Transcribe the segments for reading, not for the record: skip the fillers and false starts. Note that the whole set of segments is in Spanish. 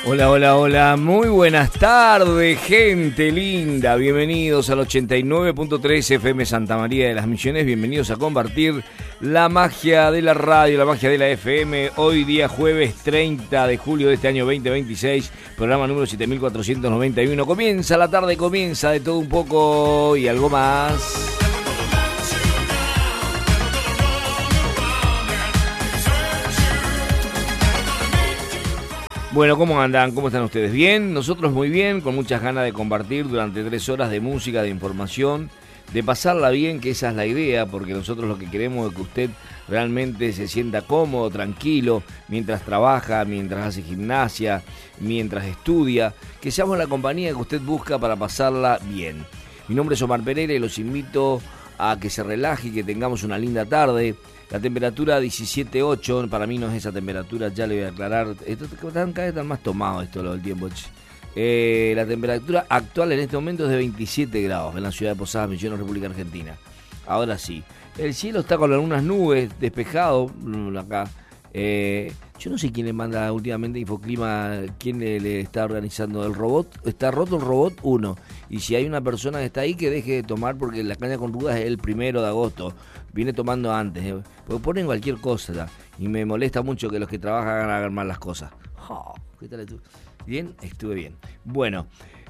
Hola, hola, hola, muy buenas tardes, gente linda, bienvenidos al 89.3 FM Santa María de las Misiones, bienvenidos a compartir la magia de la radio, la magia de la FM, hoy día jueves 30 de julio de este año 2026, programa número 7491, comienza la tarde, comienza de todo un poco y algo más. Bueno, ¿cómo andan? ¿Cómo están ustedes? ¿Bien? Nosotros muy bien, con muchas ganas de compartir durante 3 horas de música, de información, de pasarla bien, que esa es la idea, porque nosotros lo que queremos es que usted realmente se sienta cómodo, tranquilo, mientras trabaja, mientras hace gimnasia, mientras estudia, que seamos la compañía que usted busca para pasarla bien. Mi nombre es Omar Pereira y los invito a que se relaje y que tengamos una linda tarde. La temperatura 17.8, para mí no es esa temperatura, ya le voy a aclarar. Cada vez están más tomados esto lo del tiempo. La temperatura actual en este momento es de 27 grados en la ciudad de Posadas Misiones, República Argentina. Ahora sí, el cielo está con algunas nubes, despejado acá. Yo no sé quién le manda últimamente Infoclima, quién le está organizando el robot. Está roto el robot 1. Y si hay una persona que está ahí, que deje de tomar, porque la caña con rudas es el 1 de agosto. Viene tomando antes, porque ponen cualquier cosa ya. Y me molesta mucho que los que trabajan hagan mal las cosas. ¿Qué tal tú? Bien, estuve bien. Bueno,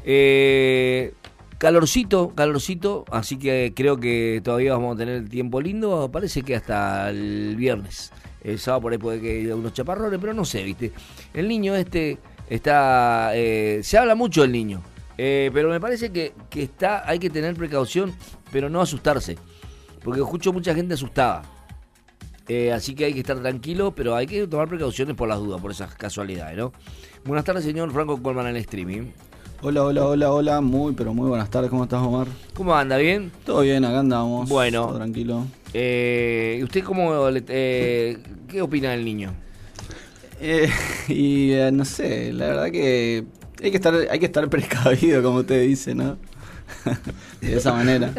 calorcito, así que creo que todavía vamos a tener el tiempo lindo. Parece que hasta el viernes. El sábado por ahí puede que haya unos chaparrones, pero no sé, ¿viste? El niño está... se habla mucho del niño, pero me parece que hay que tener precaución, pero no asustarse. Porque escucho mucha gente asustada. Así que hay que estar tranquilo, pero hay que tomar precauciones por las dudas, por esas casualidades, ¿no? Buenas tardes, señor Franco Colman en el streaming. Hola, muy buenas tardes, ¿cómo estás, Omar? ¿Cómo anda? ¿Bien? Todo bien, acá andamos. Bueno. Todo tranquilo. ¿Y usted qué opina del niño? No sé, la verdad que hay que estar precavido, como usted dice, ¿no? De esa manera.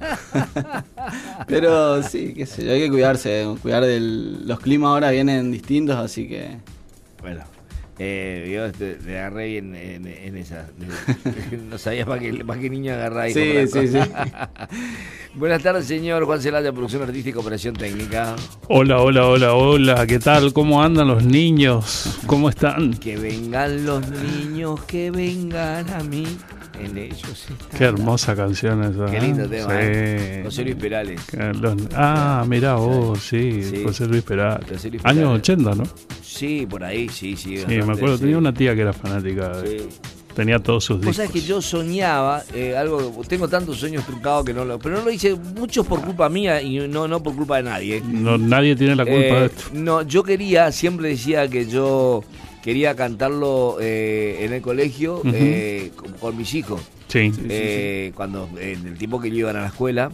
Pero sí, qué sé yo, hay que cuidar los climas ahora vienen distintos, así que... Bueno. Yo le agarré bien en esa. No sabía para qué niño agarrar. Sí. Buenas tardes, señor Juan Celaya, producción artística, operación técnica. Hola, ¿qué tal? ¿Cómo andan los niños? ¿Cómo están? Que vengan los niños, que vengan a mí. En ellos está. Qué hermosa canción esa. Qué lindo tema. Sí. José Luis Perales. Mirá vos, sí. José Luis Perales. Años 80, ¿no? Sí, por ahí, sí. Sí, me acuerdo, tenía una tía que era fanática. Sí. Tenía todos sus discos. Vos sabés que yo soñaba, tengo tantos sueños trucados pero no lo hice, muchos por culpa mía y no por culpa de nadie. No, nadie tiene la culpa de esto. No, yo siempre decía que yo quería cantarlo en el colegio con mis hijos. Sí. Cuando en el tiempo que yo iban a la escuela,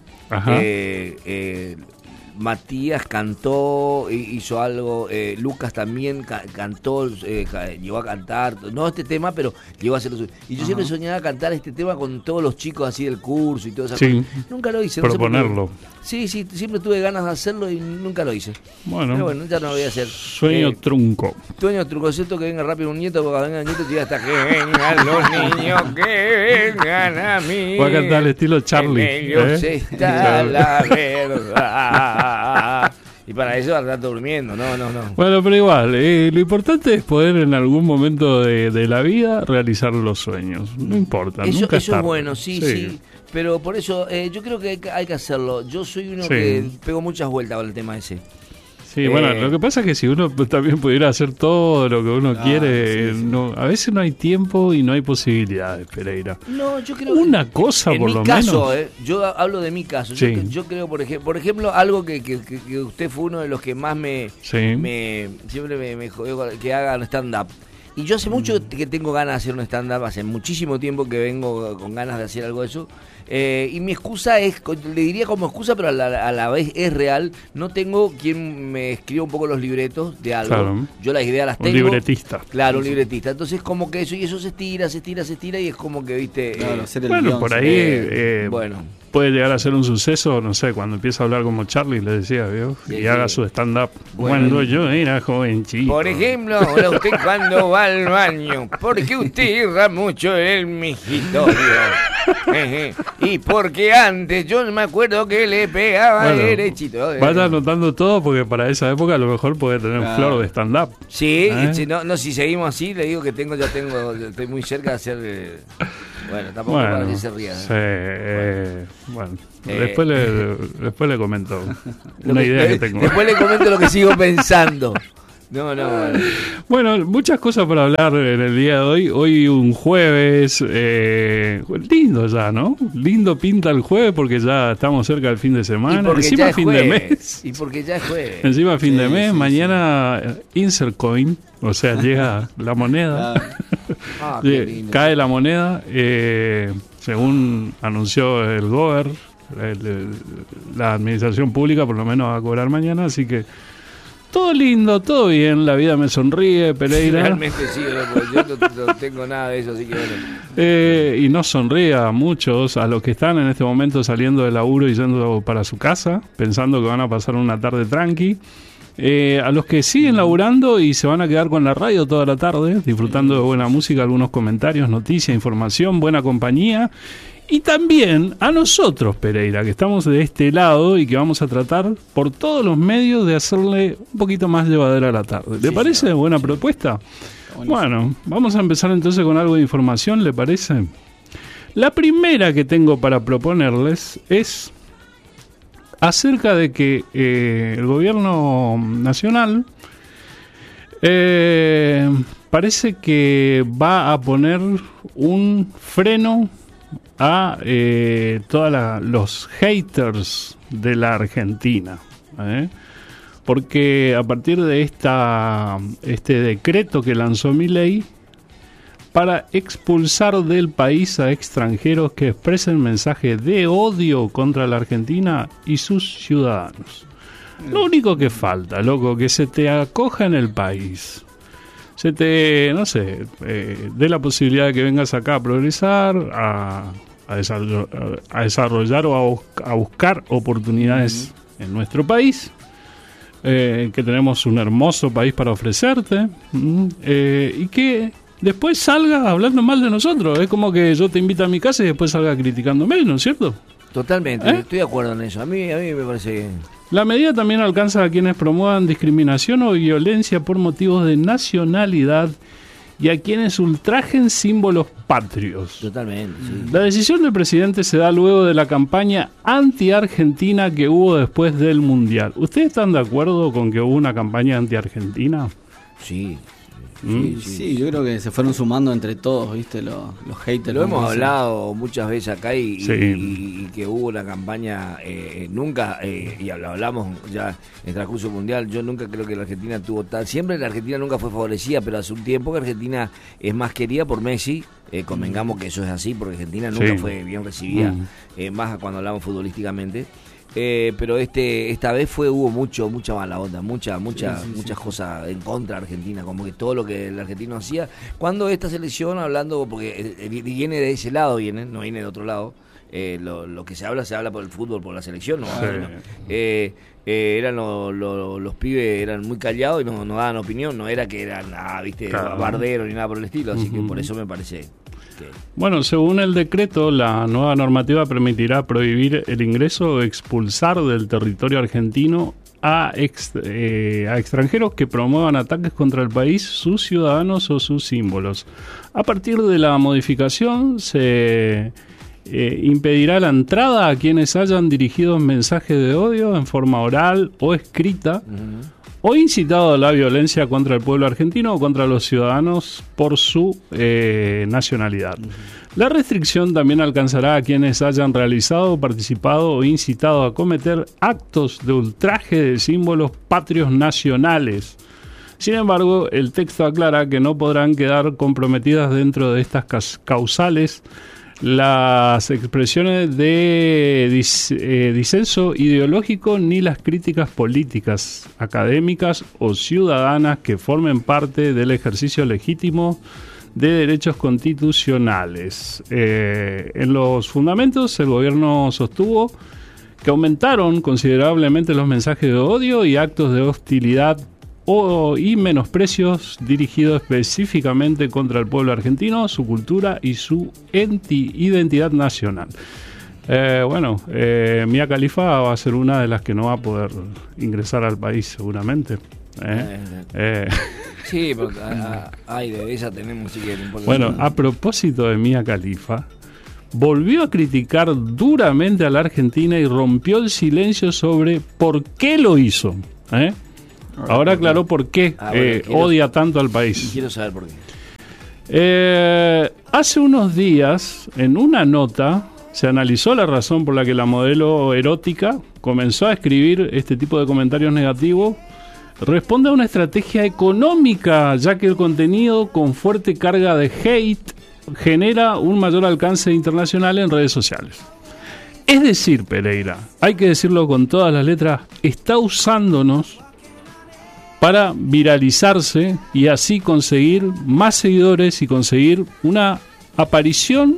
Matías cantó, hizo algo, Lucas también cantó, llegó a cantar, no este tema, pero llegó a hacerlo suyo. Y yo siempre soñaba cantar este tema con todos los chicos así del curso y todo eso. Sí. Nunca lo hice. Proponerlo. Sí, siempre tuve ganas de hacerlo y nunca lo hice. Bueno, pero bueno, ya no lo voy a hacer. Sueño trunco. Sueño trunco, ¿cierto? Que venga rápido un nieto, porque venga el nieto y hasta que vengan los niños, que vengan a mí. Voy a cantar al estilo Charlie. En ellos está la verdad. Y para eso al rato durmiendo, no. Bueno, pero igual, lo importante es poder en algún momento de la vida realizar los sueños. No importa, nunca es tarde. Eso es bueno, sí. Pero por eso yo creo que hay que hacerlo. Yo soy uno que pego muchas vueltas con el tema ese. Sí, bueno, lo que pasa es que si uno también pudiera hacer todo lo que uno quiere, no, a veces no hay tiempo y no hay posibilidades, Pereira. No, yo creo una cosa por lo menos. En mi caso, yo hablo de mi caso. Sí. Yo creo, por ejemplo, algo que usted fue uno de los que más siempre me jodió que haga un stand-up. Y yo hace mucho que tengo ganas de hacer un stand-up, hace muchísimo tiempo que vengo con ganas de hacer algo de eso. Y mi excusa le diría como excusa, pero a la vez es real. No tengo quien me escriba un poco los libretos de algo. Claro. Yo las ideas las tengo. Un libretista. Claro, un libretista. Entonces, como que eso se estira y es como que, viste. Claro, hacer el bueno, guión, por ahí. Bueno. puede llegar a ser un suceso, no sé, cuando empieza a hablar como Charlie, le decía, ¿vio? Sí, y haga su stand-up. Bueno. Cuando yo era jovencito. Por ejemplo, ahora usted cuando va al baño, porque usted erra mucho el migitorio. Y porque antes yo me acuerdo que le pegaba derechito. Vaya anotando todo porque para esa época a lo mejor puede tener un flor de stand-up. Sí, si seguimos así, le digo que estoy muy cerca de hacer... bueno, tampoco para que se ría. Después le comento una idea que tengo. Después le comento lo que sigo pensando. Bueno, muchas cosas para hablar en el día de hoy. Hoy un jueves, lindo ya, ¿no? Lindo pinta el jueves porque ya estamos cerca del fin de semana. Encima fin de mes. Y porque ya es jueves. Encima fin de mes. Mañana insert coin, o sea, llega la moneda. Cae la moneda. Según anunció el Gober, la administración pública por lo menos va a cobrar mañana, así que todo lindo, todo bien, la vida me sonríe, Pereira. Realmente sí, yo no tengo nada de eso, así que bueno. Y nos sonríe a muchos, a los que están en este momento saliendo del laburo y yendo para su casa, pensando que van a pasar una tarde tranqui. A los que siguen laburando y se van a quedar con la radio toda la tarde, disfrutando de buena música, algunos comentarios, noticias, información, buena compañía. Y también a nosotros, Pereira, que estamos de este lado y que vamos a tratar por todos los medios de hacerle un poquito más llevadera la tarde. ¿Le parece buena propuesta? Bueno, vamos a empezar entonces con algo de información, ¿le parece? La primera que tengo para proponerles es acerca de que el gobierno nacional parece que va a poner un freno a todos los haters de la Argentina, porque a partir de este decreto que lanzó Milei para expulsar del país a extranjeros que expresen mensajes de odio contra la Argentina y sus ciudadanos. Lo único que falta, loco, que se te acoja en el país, se te, no sé, dé la posibilidad de que vengas acá a progresar, a desarrollar o a buscar oportunidades en nuestro país, que tenemos un hermoso país para ofrecerte, y que después salga hablando mal de nosotros. Es como que yo te invito a mi casa y después salga criticándome, ¿no es cierto? Totalmente, estoy de acuerdo en eso. A mí me parece... La medida también alcanza a quienes promuevan discriminación o violencia por motivos de nacionalidad y a quienes ultrajen símbolos patrios. Totalmente, sí. La decisión del presidente se da luego de la campaña anti-argentina que hubo después del Mundial. ¿Ustedes están de acuerdo con que hubo una campaña anti-argentina? Sí. Sí, yo creo que se fueron sumando entre todos, ¿viste? Los haters. Lo hemos hablado muchas veces acá y que hubo una campaña, nunca, y lo hablamos ya en el transcurso mundial, yo nunca creo que la Argentina tuvo tal... Siempre la Argentina nunca fue favorecida, pero hace un tiempo que Argentina es más querida por Messi, convengamos que eso es así, porque Argentina nunca fue bien recibida, más cuando hablamos futbolísticamente. Pero esta vez hubo mucha mala onda, muchas cosas en contra de Argentina, como que todo lo que el argentino hacía, cuando esta selección, hablando, porque viene de ese lado, no viene de otro lado, lo que se habla por el fútbol, por la selección, ¿no? Eran los pibes, eran muy callados y no daban opinión, no era que eran barderos ni nada por el estilo, así que por eso me parece... Bueno, según el decreto, la nueva normativa permitirá prohibir el ingreso o expulsar del territorio argentino a extranjeros que promuevan ataques contra el país, sus ciudadanos o sus símbolos. A partir de la modificación se impedirá la entrada a quienes hayan dirigido mensajes de odio en forma oral o escrita, o incitado a la violencia contra el pueblo argentino o contra los ciudadanos por su nacionalidad. La restricción también alcanzará a quienes hayan realizado, participado o incitado a cometer actos de ultraje de símbolos patrios nacionales. Sin embargo, el texto aclara que no podrán quedar comprometidas dentro de estas causales las expresiones de disenso ideológico ni las críticas políticas, académicas o ciudadanas que formen parte del ejercicio legítimo de derechos constitucionales. En los fundamentos, el gobierno sostuvo que aumentaron considerablemente los mensajes de odio y actos de hostilidad y menosprecios dirigidos específicamente contra el pueblo argentino, su cultura y su identidad nacional. Mia Khalifa va a ser una de las que no va a poder ingresar al país seguramente. Sí, pero de esa tenemos, si quieren. Bueno, a propósito de Mia Khalifa, volvió a criticar duramente a la Argentina y rompió el silencio sobre por qué lo hizo. Ahora aclaró por qué odia tanto al país. Quiero saber por qué. Hace unos días, en una nota, se analizó la razón por la que la modelo erótica comenzó a escribir este tipo de comentarios negativos. Responde a una estrategia económica, ya que el contenido con fuerte carga de hate genera un mayor alcance internacional en redes sociales. Es decir, Pereira, hay que decirlo con todas las letras, está usándonos para viralizarse y así conseguir más seguidores y conseguir una aparición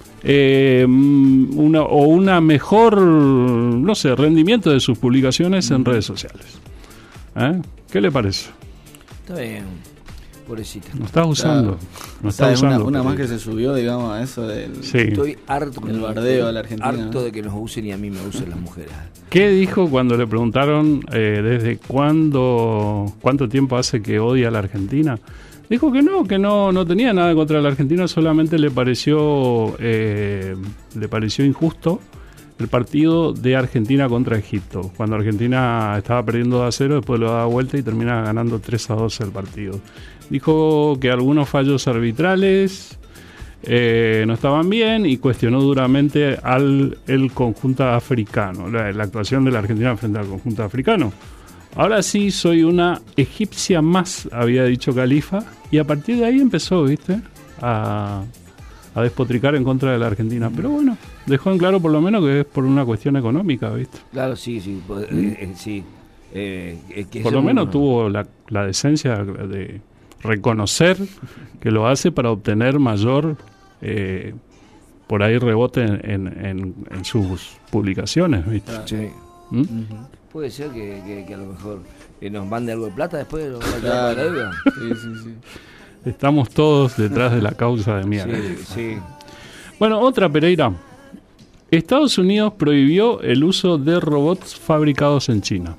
una mejor, rendimiento de sus publicaciones en redes sociales. ¿Qué le parece? Está bien, pobrecita. Nos estás usando. Una más que se subió, digamos, a eso del... Sí. Estoy harto del bardeo a la Argentina. Harto de que nos usen y a mí me usen las mujeres. ¿Qué dijo cuando le preguntaron desde cuánto tiempo hace que odia a la Argentina? Dijo que no tenía nada contra la Argentina, solamente le pareció injusto el partido de Argentina contra Egipto. Cuando Argentina estaba perdiendo 2-0, después lo da vuelta y termina ganando 3-2 el partido. Dijo que algunos fallos arbitrales no estaban bien y cuestionó duramente el conjunto africano, la actuación de la Argentina frente al conjunto africano. Ahora sí soy una egipcia más, había dicho Khalifa, y a partir de ahí empezó, a despotricar en contra de la Argentina. Pero bueno, dejó en claro por lo menos que es por una cuestión económica, Claro, sí. Sí. Por lo menos tuvo la decencia de reconocer que lo hace para obtener mayor, por ahí, rebote en sus publicaciones, ¿viste? Sí. ¿Mm? Puede ser que a lo mejor nos mande algo de plata después. Claro. Sí. Estamos todos detrás de la causa de Mia. Sí. Bueno, otra, Pereira. Estados Unidos prohibió el uso de robots fabricados en China.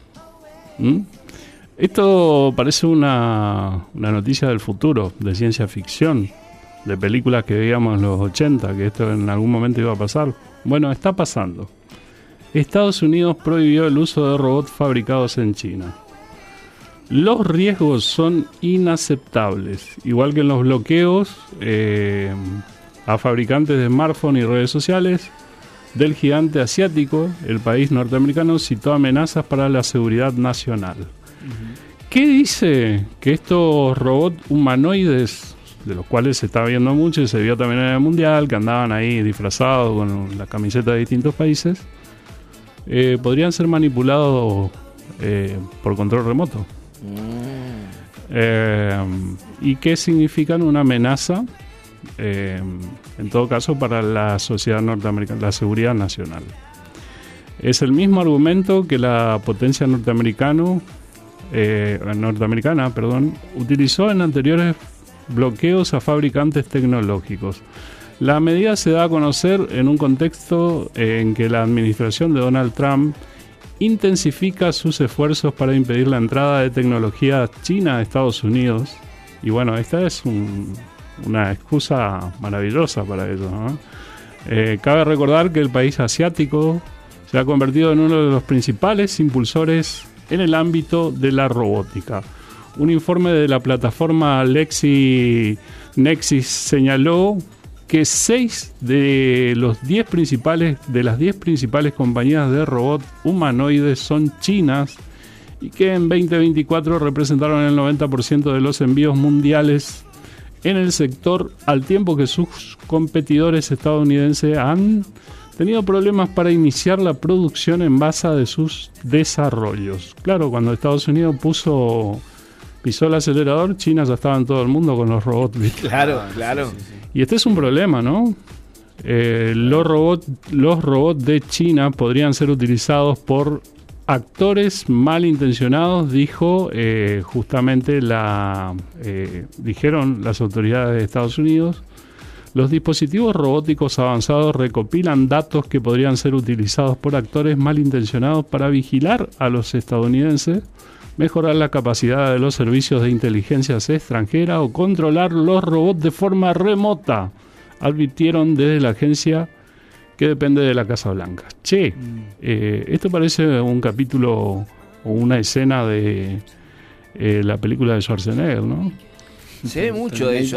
Esto parece una noticia del futuro, de ciencia ficción, de películas que veíamos en los 80, que esto en algún momento iba a pasar. Bueno, está pasando. Estados Unidos prohibió el uso de robots fabricados en China. Los riesgos son inaceptables, igual que en los bloqueos a fabricantes de smartphones y redes sociales del gigante asiático. El país norteamericano citó amenazas para la seguridad nacional. ¿Qué dice? Que estos robots humanoides, de los cuales se está viendo mucho y se vio también en el Mundial, que andaban ahí disfrazados con la camiseta de distintos países, podrían ser manipulados por control remoto. ¿Y qué significan? Una amenaza, en todo caso, para la sociedad norteamericana, la seguridad nacional. Es el mismo argumento que la potencia norteamericana, utilizó en anteriores bloqueos a fabricantes tecnológicos. La medida se da a conocer en un contexto en que la administración de Donald Trump intensifica sus esfuerzos para impedir la entrada de tecnología china a Estados Unidos. Y bueno, esta es una excusa maravillosa para ello, ¿no? Cabe recordar que el país asiático se ha convertido en uno de los principales impulsores en el ámbito de la robótica. Un informe de la plataforma LexisNexis señaló que 6 de las 10 principales compañías de robots humanoides son chinas y que en 2024 representaron el 90% de los envíos mundiales en el sector, al tiempo que sus competidores estadounidenses han tenido problemas para iniciar la producción en base de sus desarrollos. Claro, cuando Estados Unidos puso pisó el acelerador, China ya estaba en todo el mundo con los robots. ¿Viste? Claro, claro. Sí, sí, sí. Y este es un problema, ¿no? Los robots de China podrían ser utilizados por actores malintencionados, dijo justamente dijeron las autoridades de Estados Unidos. Los dispositivos robóticos avanzados recopilan datos que podrían ser utilizados por actores malintencionados para vigilar a los estadounidenses, mejorar la capacidad de los servicios de inteligencia extranjera o controlar los robots de forma remota, advirtieron desde la agencia que depende de la Casa Blanca. Che, esto parece un capítulo o una escena de la película de Schwarzenegger, ¿no? Se ve mucho de eso.